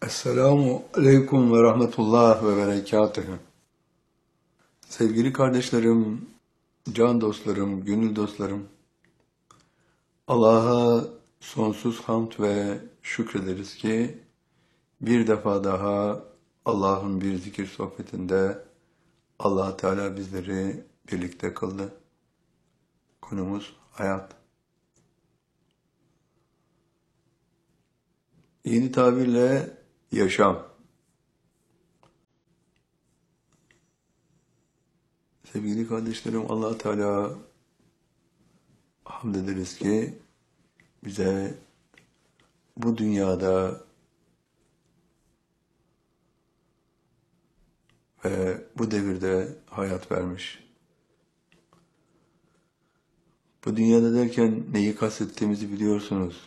Esselamu Aleyküm ve Rahmetullah ve Berekatühü. Sevgili kardeşlerim, can dostlarım, gönül dostlarım, Allah'a sonsuz hamd ve şükrederiz ki bir defa daha Allah'ın bir zikir sohbetinde Allah Teala bizleri birlikte kıldı. Konumuz hayat. Yeni tabirle yaşam. Sevgili kardeşlerim, Allah Teala hamd ederiz ki bize bu dünyada ve bu devirde hayat vermiş. Bu dünyada derken neyi kastettiğimizi biliyorsunuz.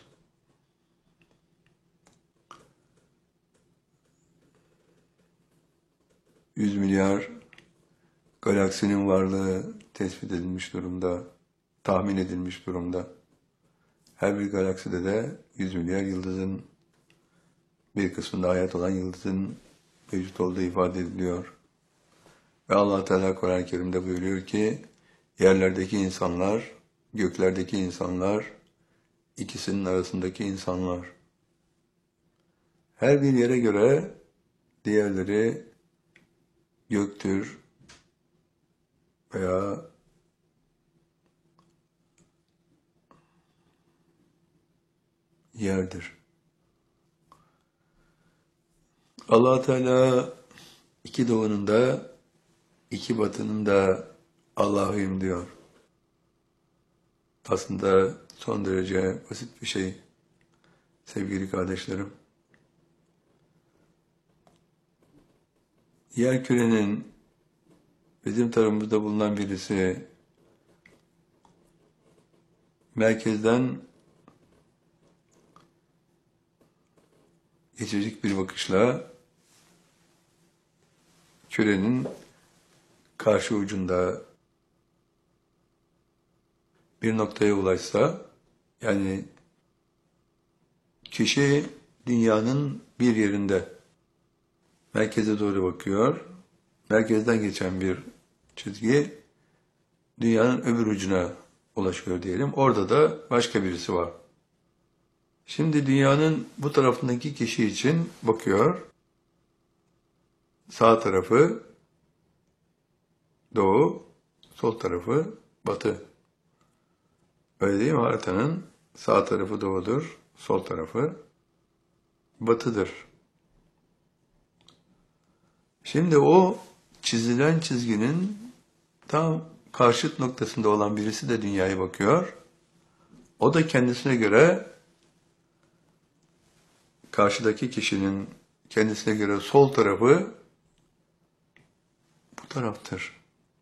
Yüz milyar galaksinin varlığı tespit edilmiş durumda, tahmin edilmiş durumda. Her bir galakside de 100 milyar yıldızın bir kısmında hayat olan yıldızın mevcut olduğu ifade ediliyor. Ve Allah Teala Kur'an-ı Kerim'de buyuruyor ki, yerlerdeki insanlar, göklerdeki insanlar, ikisinin arasındaki insanlar. Her bir yere göre diğerleri göktür veya yerdir. Allah Teala iki doğunun da iki batının da Allah'ıyım diyor. Aslında son derece basit bir şey sevgili kardeşlerim. Yerkürenin bizim tarafımızda bulunan birisi merkezden geçecek bir bakışla kürenin karşı ucunda bir noktaya ulaşsa, yani kişi dünyanın bir yerinde merkeze doğru bakıyor, merkezden geçen bir çizgi dünyanın öbür ucuna ulaşıyor diyelim. Orada da başka birisi var. Şimdi dünyanın bu tarafındaki kişi için bakıyor. Sağ tarafı doğu, sol tarafı batı. Öyle değil mi? Haritanın sağ tarafı doğudur, sol tarafı batıdır. Şimdi o çizilen çizginin tam karşıt noktasında olan birisi de dünyaya bakıyor. O da kendisine göre, karşıdaki kişinin kendisine göre sol tarafı bu taraftır.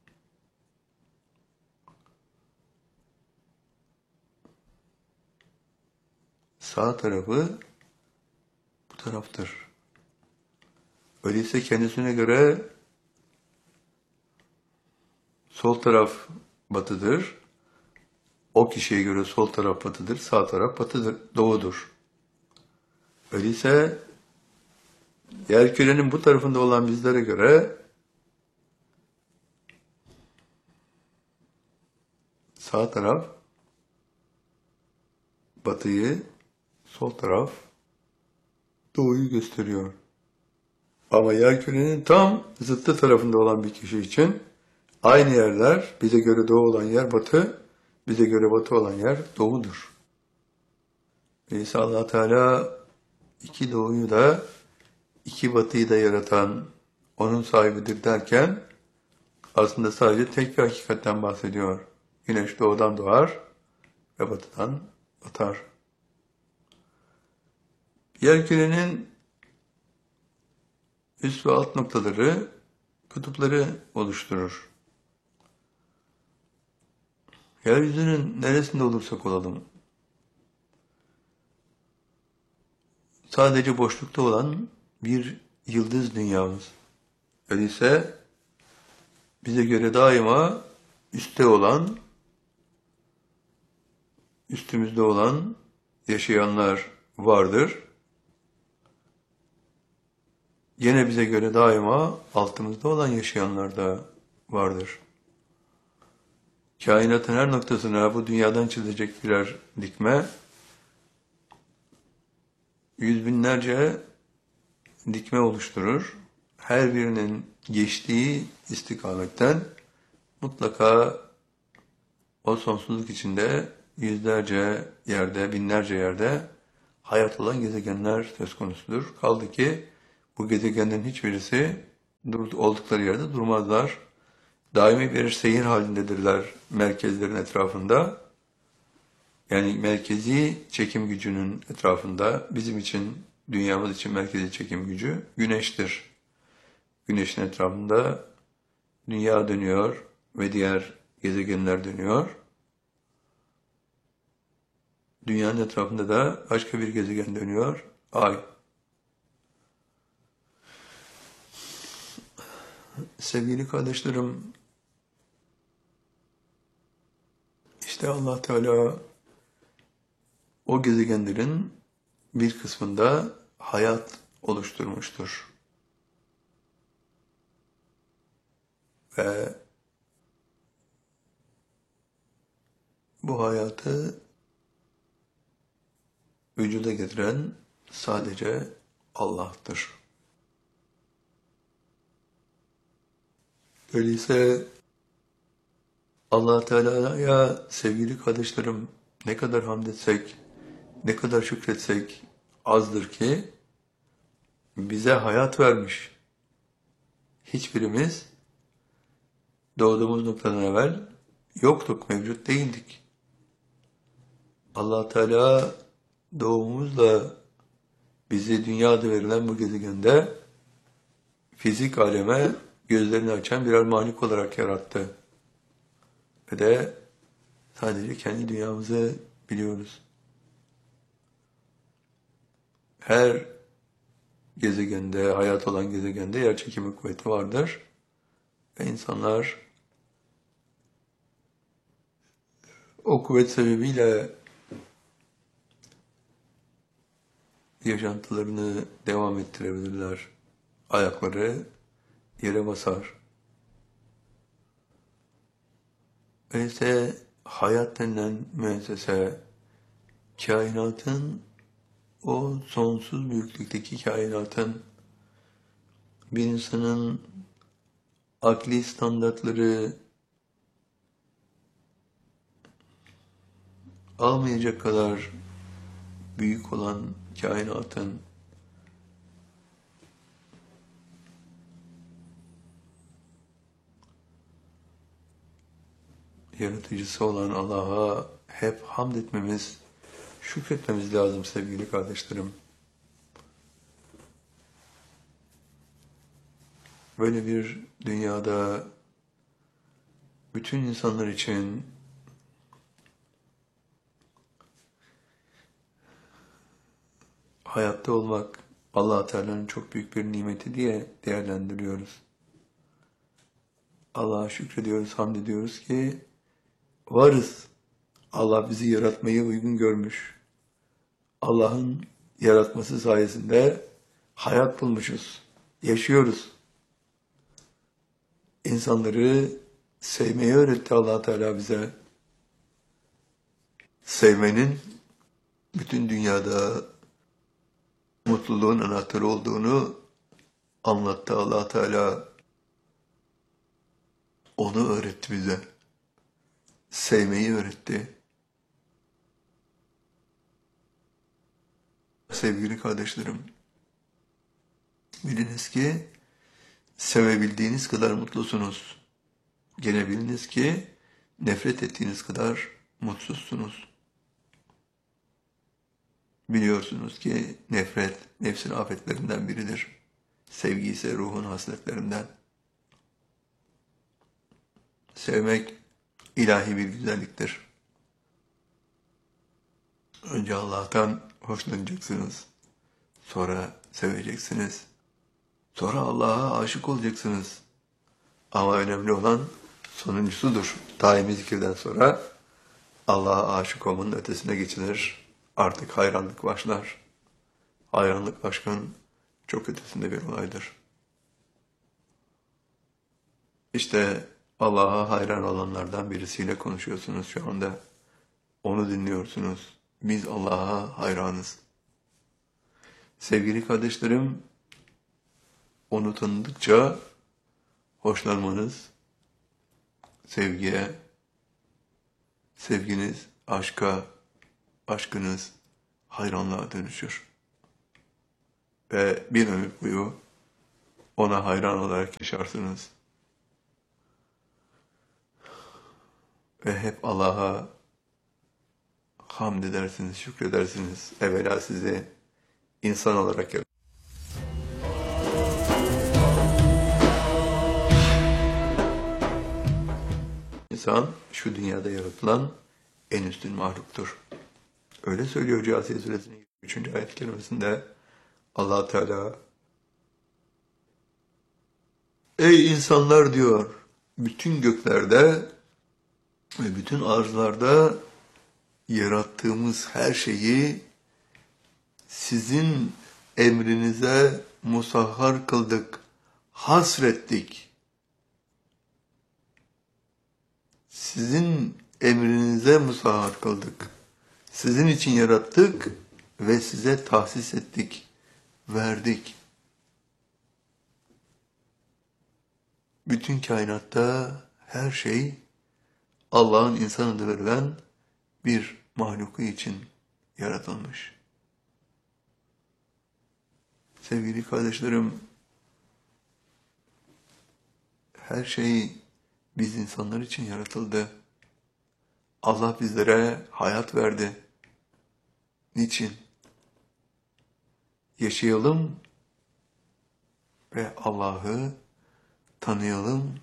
Sağ tarafı bu taraftır. Öyleyse kendisine göre sol taraf batıdır. O kişiye göre sol taraf batıdır, sağ taraf batıdır, doğudur. Öyleyse yerkürenin bu tarafında olan bizlere göre sağ taraf batıyı, sol taraf doğuyu gösteriyor. Ama yerkürenin tam zıttı tarafında olan bir kişi için aynı yerler, bize göre doğu olan yer batı, bize göre batı olan yer doğudur. Öyleyse Allah Teala iki doğuyu da, iki batıyı da yaratan onun sahibidir derken aslında sadece tek bir hakikatten bahsediyor. Güneş doğudan doğar ve batıdan batar. Yerkürenin üst ve alt noktaları kutupları oluşturur. Yeryüzünün neresinde olursak olalım, sadece boşlukta olan bir yıldız dünyamız. Öyleyse bize göre daima üstte olan, üstümüzde olan yaşayanlar vardır. Gene bize göre daima altımızda olan yaşayanlar da vardır. Kainatın her noktasına bu dünyadan çizilecek birer dikme, yüz binlerce dikme oluşturur. Her birinin geçtiği istikametten mutlaka o sonsuzluk içinde yüzlerce yerde, binlerce yerde hayat olan gezegenler söz konusudur. Kaldı ki bu gezegenlerin hiçbirisi oldukları yerde durmazlar. Daimi bir seyir halindedirler merkezlerin etrafında. Yani merkezi çekim gücünün etrafında bizim için, dünyamız için merkezi çekim gücü güneştir. Güneşin etrafında dünya dönüyor ve diğer gezegenler dönüyor. Dünyanın etrafında da başka bir gezegen dönüyor, Ay. Sevgili kardeşlerim, işte Allah Teala o gezegenlerin bir kısmında hayat oluşturmuştur. Ve bu hayatı vücuda getiren sadece Allah'tır. Öyleyse Allah Teala'ya sevgili kardeşlerim ne kadar hamd etsek, ne kadar şükretsek azdır ki bize hayat vermiş. Hiçbirimiz doğduğumuz noktadan evvel yoktuk, mevcut değildik. Allah Teala doğumumuzla bizi dünyada verilen bu gezegende fizik aleme gözlerini açan birer mahluk olarak yarattı. Ve de sadece kendi dünyamızı biliyoruz. Her gezegende, hayat olan gezegende yerçekimi kuvveti vardır. Ve insanlar o kuvvet sebebiyle yaşantılarını devam ettirebilirler. Ayakları yere basar. Öyleyse hayat denilen müessese, kainatın, o sonsuz büyüklükteki kainatın bir insanın akli standartları almayacak kadar büyük olan kainatın yaratıcısı olan Allah'a hep hamd etmemiz, şükretmemiz lazım sevgili kardeşlerim. Böyle bir dünyada bütün insanlar için hayatta olmak Allah Teala'nın çok büyük bir nimeti diye değerlendiriyoruz. Allah'a şükrediyoruz, hamd ediyoruz ki varız. Allah bizi yaratmayı uygun görmüş. Allah'ın yaratması sayesinde hayat bulmuşuz, yaşıyoruz. İnsanları sevmeyi öğretti Allah Teala bize. Sevmenin bütün dünyada mutluluğun anahtarı olduğunu anlattı Allah Teala. Onu öğretti bize. Sevmeyi öğretti. Sevgili kardeşlerim, biliniz ki sevebildiğiniz kadar mutlusunuz. Gene biliniz ki nefret ettiğiniz kadar mutsuzsunuz. Biliyorsunuz ki nefret nefsin afetlerinden biridir. Sevgi ise ruhun hasletlerinden. Sevmek ilahi bir güzelliktir. Önce Allah'tan hoşlanacaksınız. Sonra seveceksiniz. Sonra Allah'a aşık olacaksınız. Ama önemli olan sonuncusudur. Daimi zikirden sonra Allah'a aşık olmanın ötesine geçilir. Artık hayranlık başlar. Hayranlık aşkın çok ötesinde bir olaydır. İşte Allah'a hayran olanlardan birisiyle konuşuyorsunuz şu anda. Onu dinliyorsunuz. Biz Allah'a hayranız. Sevgili kardeşlerim, onu tanıdıkça hoşlanmanız, sevgiye, sevginiz, aşka, aşkınız hayranlığa dönüşür. Ve bir ömür boyu ona hayran olarak yaşarsınız. Ve hep Allah'a hamd edersiniz, şükredersiniz. Evvela sizi insan olarak yarattı. İnsan şu dünyada yaratılan en üstün mahluktur. Öyle söylüyor Câsiye Suresinin 3. ayet-i kerimesinde Allah Teala, ey insanlar diyor, bütün göklerde ve bütün arzlarda yarattığımız her şeyi sizin emrinize musahhar kıldık, hasrettik. Sizin emrinize musahhar kıldık. Sizin için yarattık ve size tahsis ettik, verdik. Bütün kainatta her şey Allah'ın insan adı verilen bir mahluku için yaratılmış. Sevgili kardeşlerim, her şey biz insanlar için yaratıldı. Allah bizlere hayat verdi. Niçin? Yaşayalım ve Allah'ı tanıyalım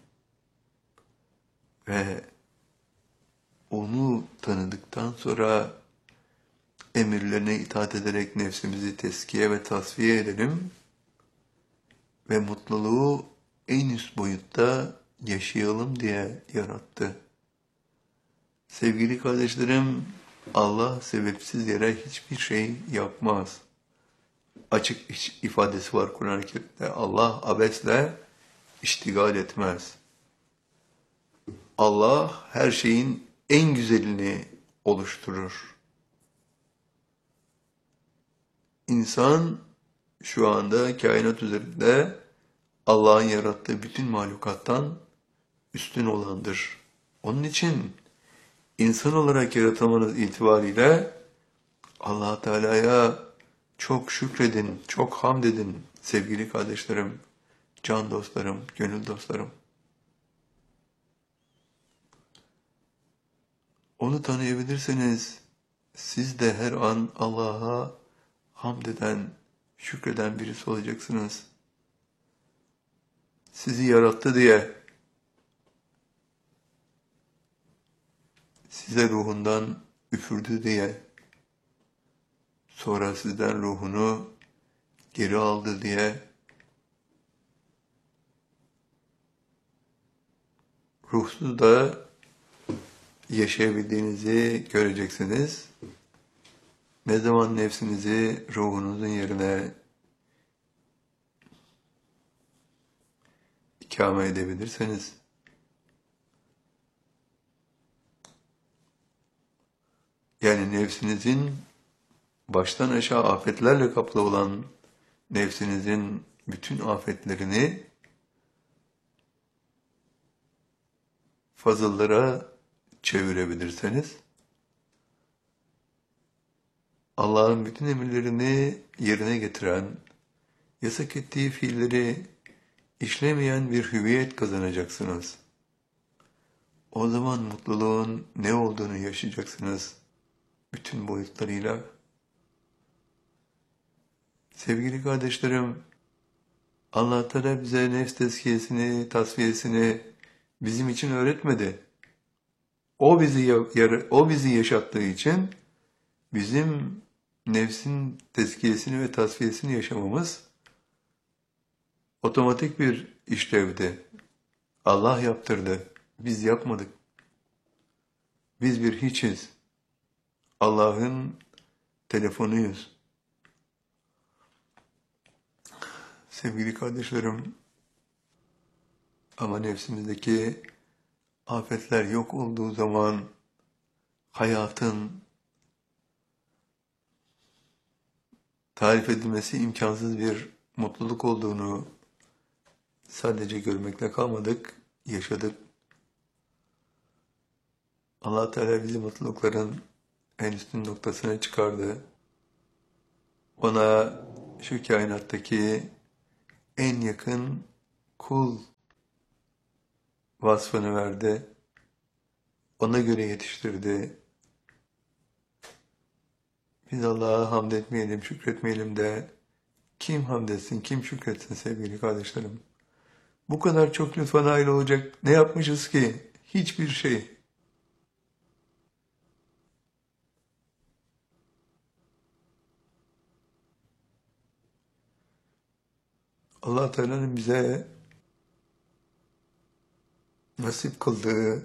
ve onu tanıdıktan sonra emirlerine itaat ederek nefsimizi teskiye ve tasfiye edelim ve mutluluğu en üst boyutta yaşayalım diye yarattı. Sevgili kardeşlerim, Allah sebepsiz yere hiçbir şey yapmaz. Açık ifadesi var Kur'an-ı Kerim'de. Allah abesle iştigal etmez. Allah her şeyin en güzelini oluşturur. İnsan şu anda kainat üzerinde Allah'ın yarattığı bütün mahlukattan üstün olandır. Onun için insan olarak yaratılmanız itibariyle Allah Teala'ya çok şükredin, çok hamd edin sevgili kardeşlerim, can dostlarım, gönül dostlarım. Onu tanıyabilirseniz siz de her an Allah'a hamd eden, şükreden birisi olacaksınız. Sizi yarattı diye, size ruhundan üfürdü diye, sonra sizden ruhunu geri aldı diye, ruhsuz da yaşayabildiğinizi göreceksiniz. Ne zaman nefsinizi ruhunuzun yerine ikame edebilirseniz, yani nefsinizin baştan aşağı afetlerle kaplı olan nefsinizin bütün afetlerini fazıllara çevirebilirseniz, Allah'ın bütün emirlerini yerine getiren, yasak ettiği fiilleri işlemeyen bir hüviyet kazanacaksınız. O zaman mutluluğun ne olduğunu yaşayacaksınız bütün boyutlarıyla. Sevgili kardeşlerim, Allah Teala bize nefs tezkiyesini, tasfiyesini bizim için öğretmedi. O bizi yaşattığı için bizim nefsin tezkiyesini ve tasfiyesini yaşamamız otomatik bir işlevdi. Allah yaptırdı. Biz yapmadık. Biz bir hiçiz. Allah'ın telefonuyuz. Sevgili kardeşlerim, ama nefsimizdeki afetler yok olduğu zaman hayatın tarif edilmesi imkansız bir mutluluk olduğunu sadece görmekle kalmadık, yaşadık. Allah Teala bizi mutlulukların en üstün noktasına çıkardı. Ona şu kainattaki en yakın kul vasfını verdi. Ona göre yetiştirdi. Biz Allah'a hamd etmeyelim, şükretmeyelim de kim hamd etsin, kim şükretsin sevgili kardeşlerim? Bu kadar çok lütfa nail olacak ne yapmışız ki? Hiçbir şey. Allah Teala'nın bize nasip kıldığı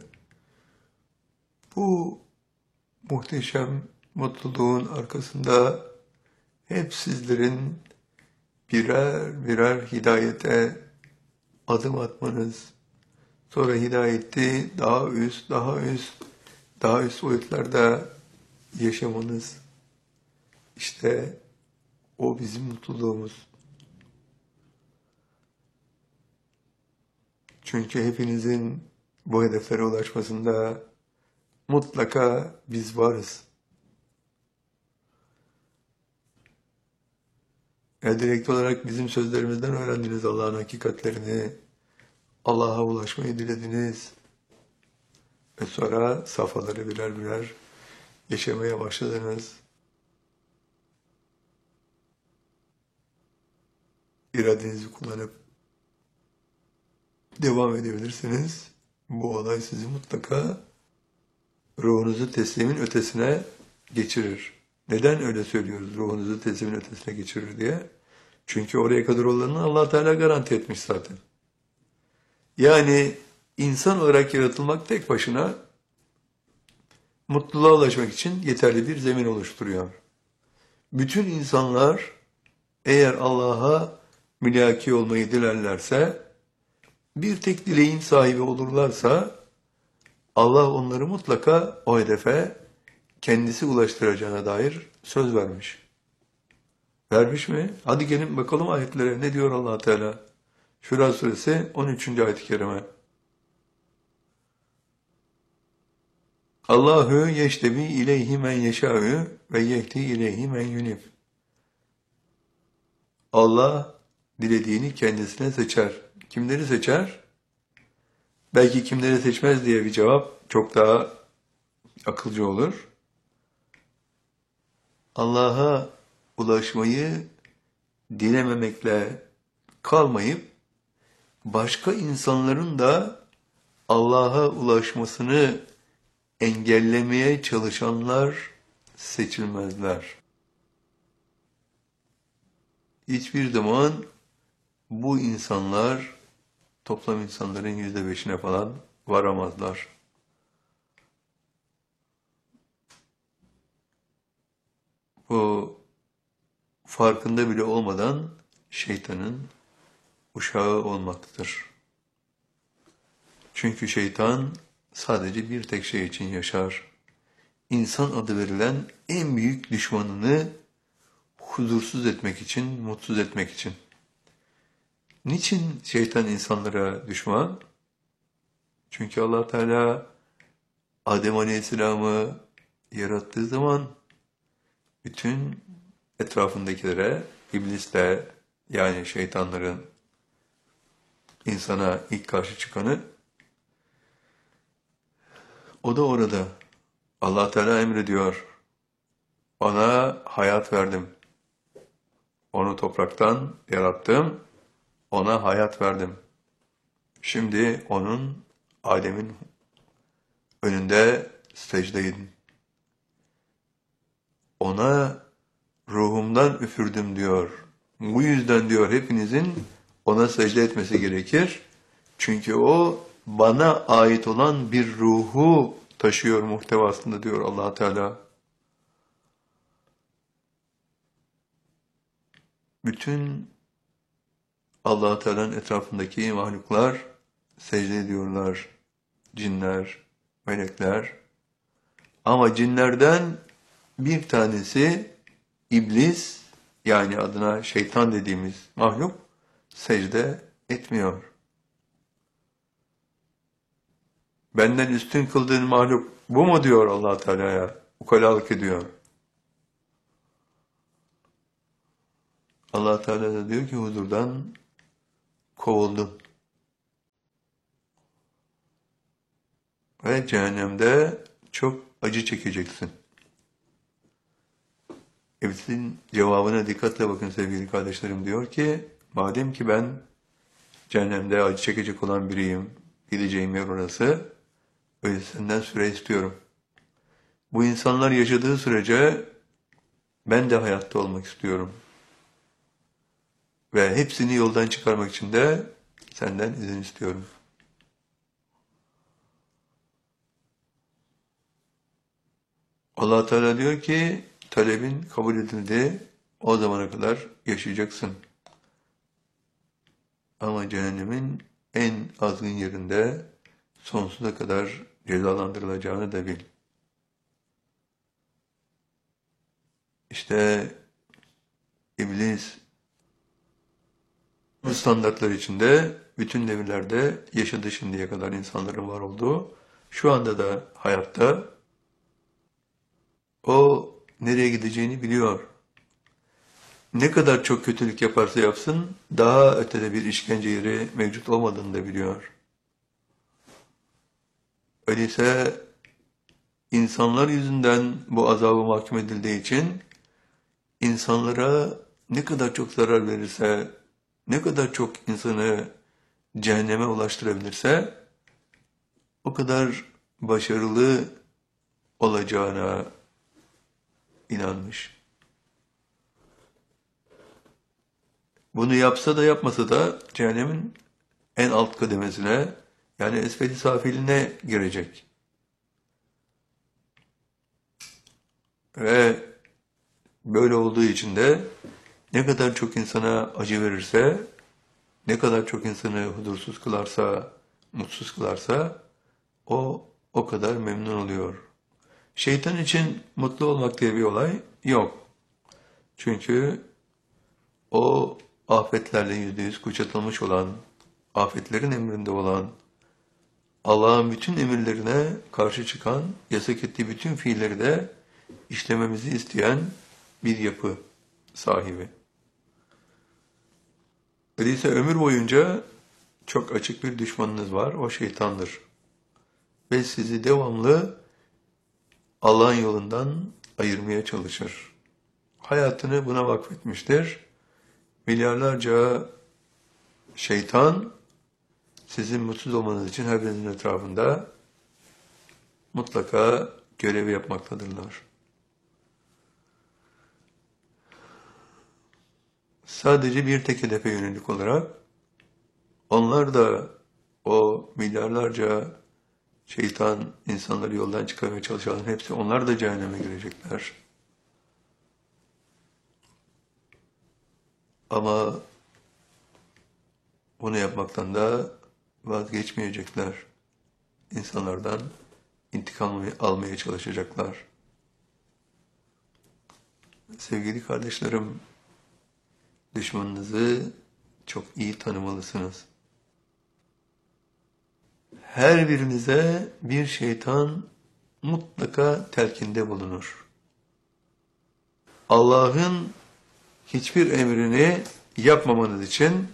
bu muhteşem mutluluğun arkasında hep sizlerin birer birer hidayete adım atmanız, sonra hidayeti daha üst, daha üst boyutlarda yaşamanız, işte o bizim mutluluğumuz. Çünkü hepinizin bu hedeflere ulaşmasında mutlaka biz varız. Direkt olarak bizim sözlerimizden öğrendiniz Allah'ın hakikatlerini, Allah'a ulaşmayı dilediniz ve sonra safhaları birer birer yaşamaya başladınız. İradenizi kullanıp devam edebilirsiniz. Bu olay sizi mutlaka ruhunuzu teslimin ötesine geçirir. Neden öyle söylüyoruz ruhunuzu teslimin ötesine geçirir diye? Çünkü oraya kadar olanı Allah Teala garanti etmiş zaten. Yani insan olarak yaratılmak tek başına mutluluğa ulaşmak için yeterli bir zemin oluşturuyor. Bütün insanlar eğer Allah'a mülaki olmayı dilerlerse, bir tek dileğin sahibi olurlarsa, Allah onları mutlaka o hedefe kendisi ulaştıracağına dair söz vermiş. Vermiş mi? Hadi gelin bakalım ayetlere. Ne diyor Allah Teala? Şura suresi 13. ayet-i kerime. Allahu yeştebi ileyhi men yeşâ'ü ve yehdi ileyhi men yunib. Allah dilediğini kendisine seçer. Kimleri seçer? Belki kimleri seçmez diye bir cevap çok daha akılcı olur. Allah'a ulaşmayı dilememekle kalmayıp başka insanların da Allah'a ulaşmasını engellemeye çalışanlar seçilmezler. Hiçbir zaman bu insanlar toplam insanların %5'ine falan varamazlar. Bu farkında bile olmadan şeytanın uşağı olmaktadır. Çünkü şeytan sadece bir tek şey için yaşar. İnsan adı verilen en büyük düşmanını huzursuz etmek için, mutsuz etmek için. Niçin şeytan insanlara düşman? Çünkü Allah Teala Adem Aleyhisselam'ı yarattığı zaman bütün etrafındakilere, iblisle yani şeytanların insana ilk karşı çıkanı, o da orada. Allah Teala emrediyor. Ona hayat verdim. Onu topraktan yarattım. Ona hayat verdim. Şimdi onun, Adem'in önünde secde edin. Ona ruhumdan üfürdüm diyor. Bu yüzden diyor hepinizin ona secde etmesi gerekir. Çünkü o bana ait olan bir ruhu taşıyor muhtevasında diyor Allah Teala. Bütün Allah Teala'nın etrafındaki mahluklar secde ediyorlar. Cinler, melekler. Ama cinlerden bir tanesi iblis, yani adına şeytan dediğimiz mahluk secde etmiyor. Benden üstün kıldığın mahluk bu mu diyor Allah Teala'ya? Ukalalık ediyor. Allah Teala da diyor ki huzurdan kovuldun. Ve cehennemde çok acı çekeceksin. İblisin cevabına dikkatle bakın sevgili kardeşlerim, diyor ki madem ki ben cehennemde acı çekecek olan biriyim, gideceğim yer orası, öyleyse senden süre istiyorum. Bu insanlar yaşadığı sürece ben de hayatta olmak istiyorum. Ve hepsini yoldan çıkarmak için de senden izin istiyorum. Allah Teala diyor ki talebin kabul edildi, o zamana kadar yaşayacaksın. Ama cehennemin en azgın yerinde sonsuza kadar cezalandırılacağını da bil. İşte iblis bu standartlar içinde bütün devirlerde yaşadı şimdiye kadar insanların var olduğu. Şu anda da hayatta o nereye gideceğini biliyor. Ne kadar çok kötülük yaparsa yapsın daha ötede bir işkence yeri mevcut olmadığını da biliyor. Öyleyse insanlar yüzünden bu azabı mahkum edildiği için insanlara ne kadar çok zarar verirse, ne kadar çok insanı cehenneme ulaştırabilirse o kadar başarılı olacağına inanmış. Bunu yapsa da yapmasa da cehennemin en alt kademesine, yani esfel-i safiline girecek. Ve böyle olduğu için de ne kadar çok insana acı verirse, ne kadar çok insanı huzursuz kılarsa, mutsuz kılarsa o kadar memnun oluyor. Şeytan için mutlu olmak diye bir olay yok. Çünkü o afetlerle %100 kuşatılmış olan, afetlerin emrinde olan, Allah'ın bütün emirlerine karşı çıkan, yasak ettiği bütün fiilleri de işlememizi isteyen bir yapı sahibi. Öyleyse ömür boyunca çok açık bir düşmanınız var, o şeytandır. Ve sizi devamlı Allah'ın yolundan ayırmaya çalışır. Hayatını buna vakfetmiştir. Milyarlarca şeytan sizin mutsuz olmanız için her birinin etrafında mutlaka görevi yapmaktadırlar. Sadece bir tek hedefe yönelik olarak onlar da o milyarlarca şeytan insanları yoldan çıkarmaya çalışanların hepsi, onlar da cehenneme girecekler. Ama bunu yapmaktan da vazgeçmeyecekler. İnsanlardan intikam almaya çalışacaklar. Sevgili kardeşlerim, düşmanınızı çok iyi tanımalısınız. Her birinize bir şeytan mutlaka telkinde bulunur. Allah'ın hiçbir emrini yapmamanız için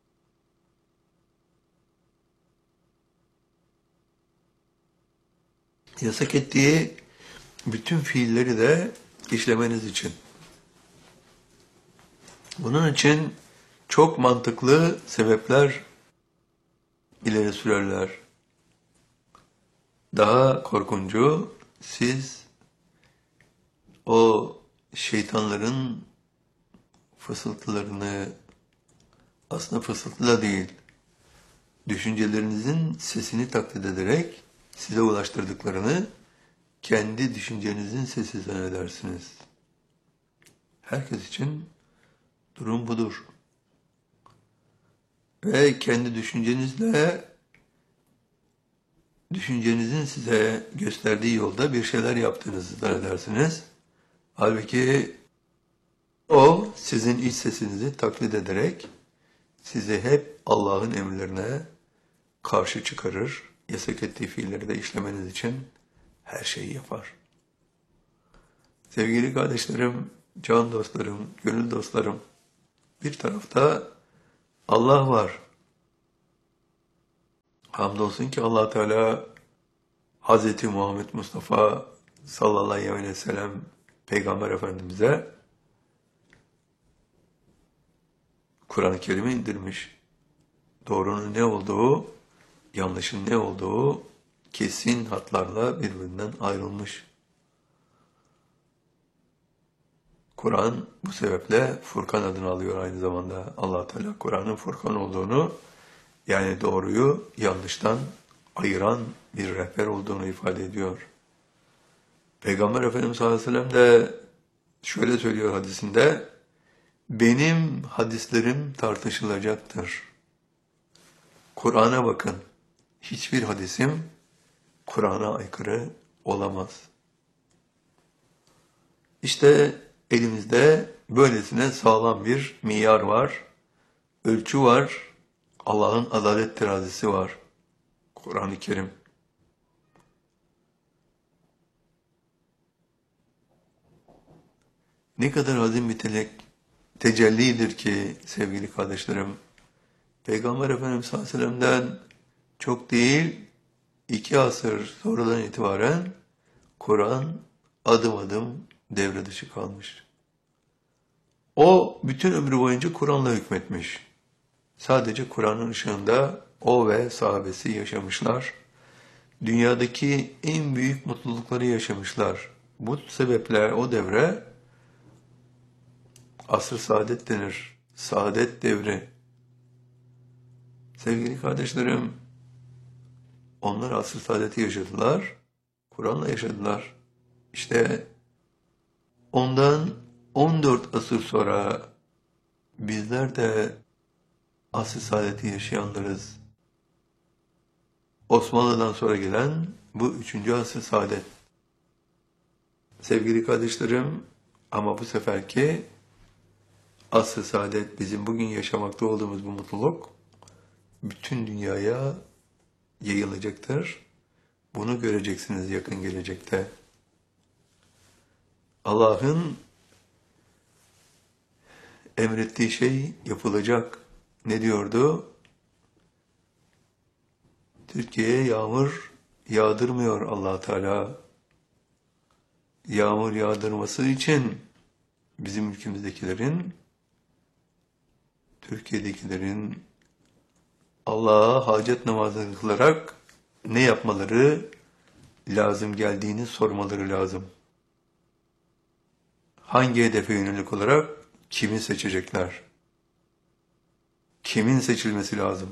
yasak ettiği bütün fiilleri de işlemeniz için. Bunun için çok mantıklı sebepler ileri sürerler. Daha korkuncu, siz o şeytanların fısıltılarını, aslında fısıltı da değil, düşüncelerinizin sesini taklit ederek size ulaştırdıklarını kendi düşüncenizin sesi zannedersiniz. Herkes için durum budur. ve kendi düşüncenizin size gösterdiği yolda bir şeyler yaptığınızı zannedersiniz. Halbuki o sizin iç sesinizi taklit ederek sizi hep Allah'ın emirlerine karşı çıkarır, yasak ettiği fiilleri de işlemeniz için her şeyi yapar. Sevgili kardeşlerim, can dostlarım, gönül dostlarım, bir tarafta Allah var. Hamdolsun ki Allah Teala Hz. Muhammed Mustafa sallallahu aleyhi ve sellem Peygamber Efendimiz'e Kur'an-ı Kerim'i indirmiş. Doğrunun ne olduğu, yanlışın ne olduğu kesin hatlarla birbirinden ayrılmış. Kur'an bu sebeple Furkan adını alıyor aynı zamanda. Allah Teala Kur'an'ın Furkan olduğunu, yani doğruyu yanlıştan ayıran bir rehber olduğunu ifade ediyor. Peygamber Efendimiz sallallahu aleyhi ve sellem de şöyle söylüyor hadisinde, benim hadislerim tartışılacaktır. Kur'an'a bakın, hiçbir hadisim Kur'an'a aykırı olamaz. İşte elimizde böylesine sağlam bir miyar var, ölçü var, Allah'ın adalet terazisi var. Kur'an-ı Kerim. Ne kadar azim bir tecellidir ki sevgili kardeşlerim, Peygamber Efendimiz sallallahu aleyhi ve sellem'den çok değil, 2 asır sonradan itibaren Kur'an adım adım devre dışı kalmış. O bütün ömrü boyunca Kur'an'la hükmetmiş. Sadece Kur'an'ın ışığında o ve sahabesi yaşamışlar. Dünyadaki en büyük mutlulukları yaşamışlar. Bu sebeple o devre asr-ı saadet denir. Saadet devri. Sevgili kardeşlerim, onlar asr-ı saadeti yaşadılar, Kur'an'la yaşadılar. İşte ondan 14 asır sonra bizler de asr-ı saadeti yaşayanlarız. Osmanlı'dan sonra gelen bu 3. asr-ı saadet. Sevgili kardeşlerim, ama bu seferki asr-ı saadet, bizim bugün yaşamakta olduğumuz bu mutluluk bütün dünyaya yayılacaktır. Bunu göreceksiniz yakın gelecekte. Allah'ın emrettiği şey yapılacak. Ne diyordu? Türkiye'ye yağmur yağdırmıyor Allah Teala. Yağmur yağdırması için bizim ülkemizdekilerin, Türkiye'dekilerin Allah'a hacet namazı kılarak ne yapmaları lazım geldiğini sormaları lazım. Hangi hedefe yönelik olarak kimi seçecekler? Kimin seçilmesi lazım?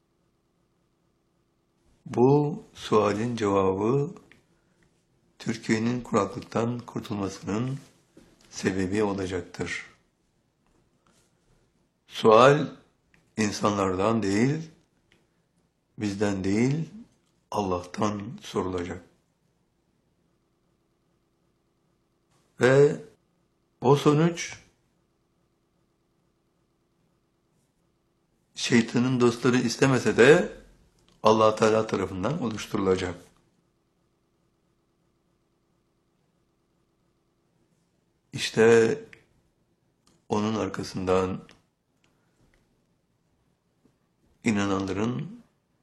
Bu sualin cevabı Türkiye'nin kuraklıktan kurtulmasının sebebi olacaktır. Sual insanlardan değil, bizden değil, Allah'tan sorulacak. Ve o sonuç şeytanın dostları istemese de Allah Teala tarafından oluşturulacak. İşte onun arkasından inananların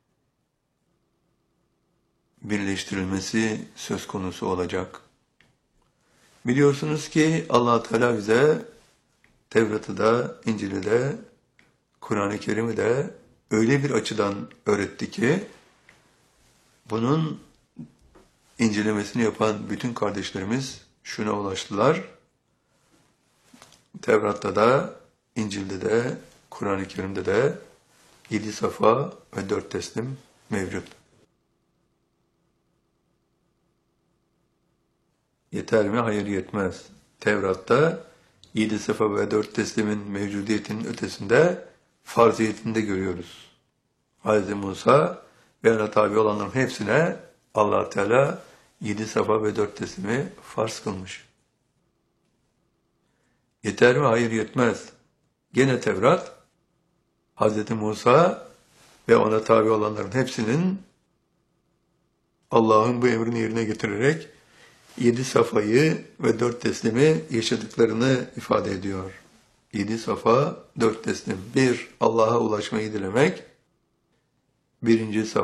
birleştirilmesi söz konusu olacak. Biliyorsunuz ki Allah Teala bize Tevrat'ı da, İncil'i de, Kur'an-ı Kerim'i de öyle bir açıdan öğretti ki bunun incelemesini yapan bütün kardeşlerimiz şuna ulaştılar. Tevrat'ta da, İncil'de de, Kur'an-ı Kerim'de de 7 safa ve 4 teslim mevcut. Yeter mi? Hayır, yetmez. Tevrat'ta 7 safa ve 4 teslimin mevcudiyetinin ötesinde farziyetinde görüyoruz. Hz. Musa ve ona tabi olanların hepsine Allah Teala 7 safa ve 4 teslimi farz kılmış. Yeter mi? Hayır, yetmez. Gene Tevrat, Hz. Musa ve ona tabi olanların hepsinin Allah'ın bu emrini yerine getirerek 7 safayı ve 4 teslimi yaşadıklarını ifade ediyor. 7 safa, 4 teslim. 1. Allah'a ulaşmayı dilemek. 1. safa.